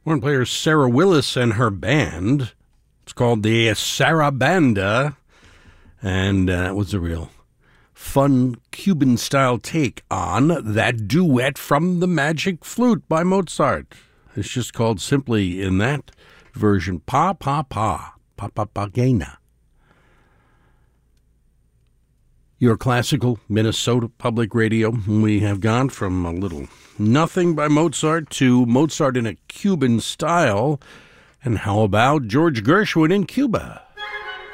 Horn player Sarah Willis and her band. It's called the Sarabanda, and that was a real fun Cuban-style take on that duet from the Magic Flute by Mozart. It's just called simply, in that version, Pa Pa Pa, Pa Pa Pagana. Your classical Minnesota Public Radio. We have gone from a little nothing by Mozart to Mozart in a Cuban style. And how about George Gershwin in Cuba?